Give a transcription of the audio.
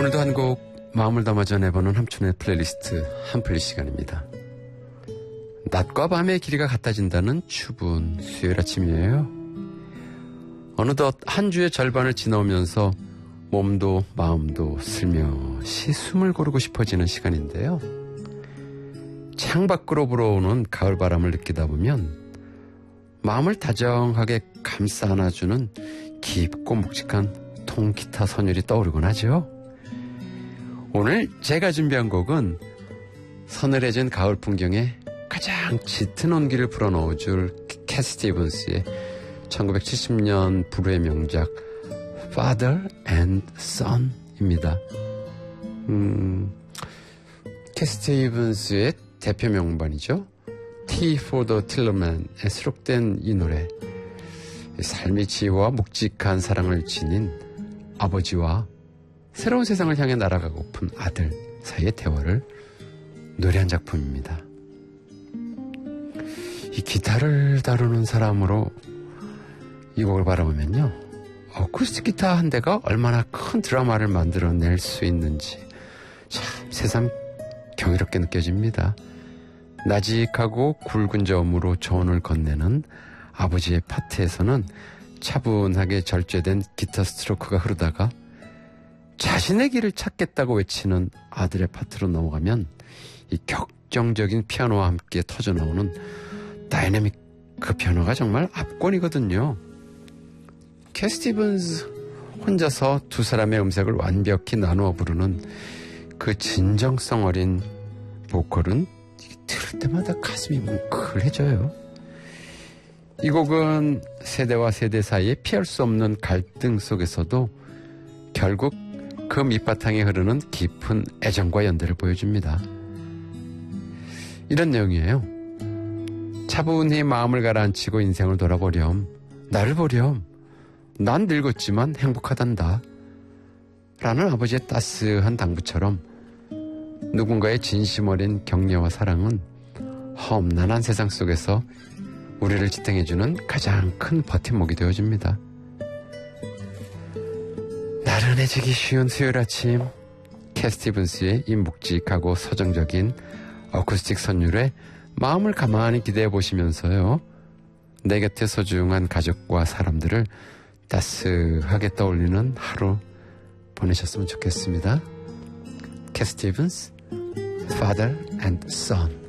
오늘도 한 곡 마음을 담아 전해보는 함춘의 플레이리스트 한플리 시간입니다. 낮과 밤의 길이가 같아진다는 추운 수요일 아침이에요. 어느덧 한 주의 절반을 지나오면서 몸도 마음도 슬며시 숨을 고르고 싶어지는 시간인데요. 창밖으로 불어오는 가을 바람을 느끼다 보면 마음을 다정하게 감싸 안아주는 깊고 묵직한 통기타 선율이 떠오르곤 하죠. 오늘 제가 준비한 곡은 서늘해진 가을 풍경에 가장 짙은 온기를 불어넣어줄 캣 스티븐스의 1970년 불후의 명작 Father and Son입니다. 캣 스티븐스의 대표 명반이죠. T for the Tillerman에 수록된 이 노래, 삶의 지혜와 묵직한 사랑을 지닌 아버지와 새로운 세상을 향해 날아가고픈 아들 사이의 대화를 노래한 작품입니다. 이 기타를 다루는 사람으로 이 곡을 바라보면요, 어쿠스틱 기타 한 대가 얼마나 큰 드라마를 만들어낼 수 있는지 참 새삼 경이롭게 느껴집니다. 나직하고 굵은 저음으로 저온을 건네는 아버지의 파트에서는 차분하게 절제된 기타 스트로크가 흐르다가 자신의 길을 찾겠다고 외치는 아들의 파트로 넘어가면 이 격정적인 피아노와 함께 터져나오는 다이내믹 그 피아노가 정말 압권이거든요. 캣 스티븐스 혼자서 두 사람의 음색을 완벽히 나누어 부르는 그 진정성 어린 보컬은 들을 때마다 가슴이 뭉클해져요. 이 곡은 세대와 세대 사이에 피할 수 없는 갈등 속에서도 결국 그 밑바탕에 흐르는 깊은 애정과 연대를 보여줍니다. 이런 내용이에요. 차분히 마음을 가라앉히고 인생을 돌아보렴. 나를 보렴. 난 늙었지만 행복하단다. 라는 아버지의 따스한 당부처럼 누군가의 진심 어린 격려와 사랑은 험난한 세상 속에서 우리를 지탱해주는 가장 큰 버팀목이 되어줍니다. 나른해지기 쉬운 수요일 아침, 캣 스티븐스의 이 묵직하고 서정적인 어쿠스틱 선율에 마음을 가만히 기대해 보시면서요, 내 곁에 소중한 가족과 사람들을 따스하게 떠올리는 하루 보내셨으면 좋겠습니다. 캣 스티븐스, Father and Son.